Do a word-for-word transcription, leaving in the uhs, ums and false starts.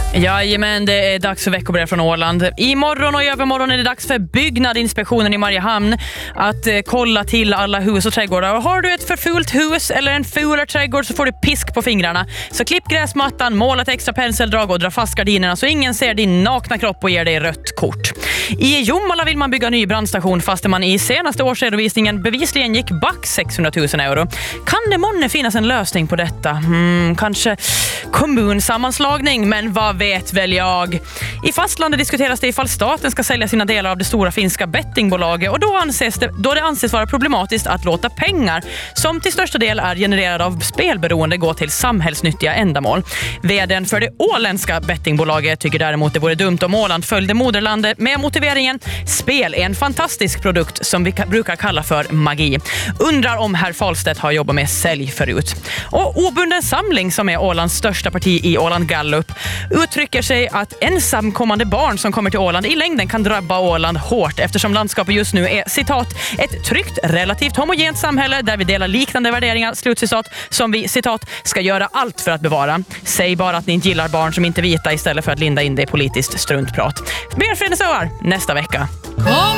Jajamän, det är dags för veckobrev från Åland. Imorgon och i övermorgon är det dags för byggnadinspektionen i Mariehamn att eh, kolla till alla hus och trädgårdar. Och har du ett för fult hus eller en fulare trädgård så får du pisk på fingrarna. Så klipp gräsmattan, måla ett extra penseldrag och dra fast gardinerna så ingen ser din nakna kropp och ger dig rött kort. I Jomala vill man bygga en ny brandstation fast man i senaste årsredovisningen bevisligen gick back sexhundratusen euro. Kan det månne finnas en lösning på detta? Hmm, kanske kommunsammanslagning, men vad vet väl jag? I fastlandet diskuteras det ifall staten ska sälja sina delar av det stora finska bettingbolaget och då, anses det, då det anses vara problematiskt att låta pengar som till största del är genererade av spelberoende gå till samhällsnyttiga ändamål. Vdn för det åländska bettingbolaget tycker däremot det vore dumt om Åland följde moderlandet med motiveringen spel är en fantastisk produkt som vi brukar kalla för magi. Undrar om herr Falstedt har jobbat med sälj förut. Och Obunden samling som är Ålands största parti i Åland Gallup uttrycker sig att ensamkommande barn som kommer till Åland i längden kan drabba Åland hårt eftersom landskapet just nu är, citat, ett tryggt, relativt homogent samhälle där vi delar liknande värderingar, slutcitat, som vi, citat, ska göra allt för att bevara. Säg bara att ni inte gillar barn som inte är vita istället för att linda in det i politiskt struntprat. Mer Fredensöar nästa vecka. Kom